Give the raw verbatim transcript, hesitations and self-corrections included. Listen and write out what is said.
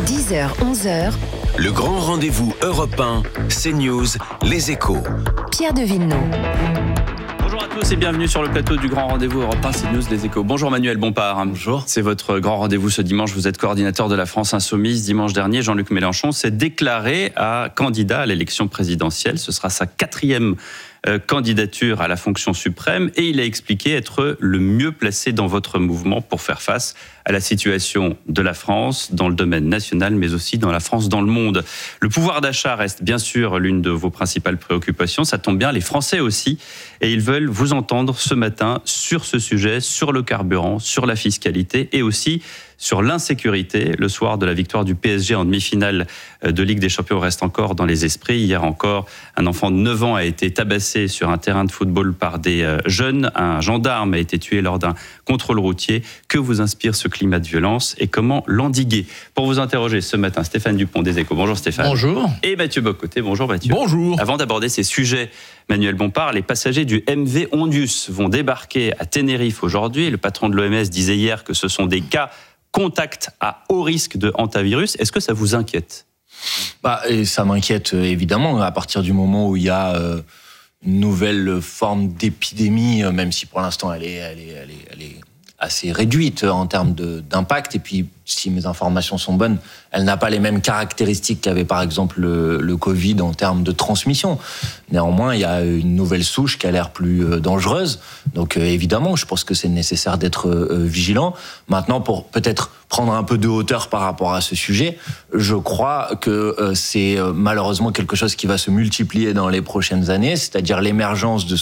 dix heures, onze heures. Le grand rendez-vous Europe un, CNews, Les Échos. Pierre de Villeneuve. Bonjour à tous et bienvenue sur le plateau du grand rendez-vous Europe un, CNews, Les Échos. Bonjour Manuel Bompard. Bonjour. C'est votre grand rendez-vous ce dimanche. Vous êtes coordinateur de la France Insoumise. Dimanche dernier, Jean-Luc Mélenchon s'est déclaré à candidat à l'élection présidentielle. Ce sera sa quatrième euh, candidature à la fonction suprême et il a expliqué être le mieux placé dans votre mouvement pour faire face à la situation de la France dans le domaine national, mais aussi dans la France dans le monde. Le pouvoir d'achat reste bien sûr l'une de vos principales préoccupations. Ça tombe bien, les Français aussi, et ils veulent vous entendre ce matin sur ce sujet, sur le carburant, sur la fiscalité et aussi sur l'insécurité. Le soir de la victoire du P S G en demi-finale de Ligue des Champions reste encore dans les esprits. Hier encore, un enfant de neuf ans a été tabassé sur un terrain de football par des jeunes. Un gendarme a été tué lors d'un contrôle routier. Que vous inspire ce climat de violence et comment l'endiguer? Pour vous interroger ce matin, Stéphane Dupont des Échos. Bonjour Stéphane. Bonjour. Et Mathieu Bocoté. Bonjour Mathieu. Bonjour. Avant d'aborder ces sujets, Manuel Bompard, les passagers du M V Ondius vont débarquer à Tenerife aujourd'hui. Le patron de l'O M S disait hier que ce sont des cas contacts à haut risque de hantavirus. Est-ce que ça vous inquiète? Bah, et ça m'inquiète évidemment à partir du moment où il y a euh, une nouvelle forme d'épidémie, même si pour l'instant elle est, elle est, elle est, elle est assez réduite en termes de, d'impact. Et puis, si mes informations sont bonnes, elle n'a pas les mêmes caractéristiques qu'avait par exemple le, le Covid en termes de transmission. Néanmoins, il y a une nouvelle souche qui a l'air plus dangereuse. Donc euh, évidemment, je pense que c'est nécessaire d'être euh, vigilant. Maintenant, pour peut-être prendre un peu de hauteur par rapport à ce sujet, je crois que euh, c'est euh, malheureusement quelque chose qui va se multiplier dans les prochaines années, c'est-à-dire l'émergence de